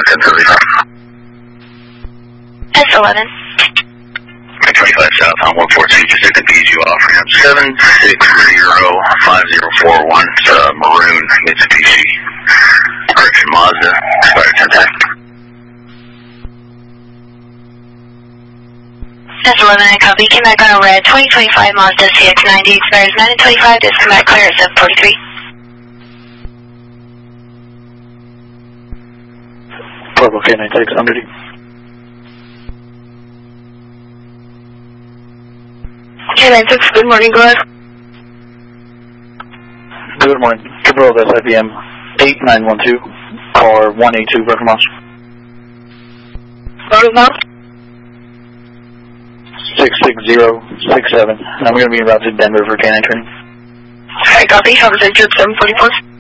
S11. 25 south on 142, just hit the BGU off ramp 7605041. It's a maroon Mitsubishi. Correction Mazda, expired 1010. S11, I copy. Came back on a red 2025 Mazda CX-90, expires 9:25, just come back clear at 743. Bravo K96 on duty. K96, good morning, go ahead. Good morning. Cabrillo, that's IBM 8912, car 182, Broken Moss. Broken Moss? 66067. And I'm going to be en route to Denver for K9 training. Alright, copy. Have a good trip, 744.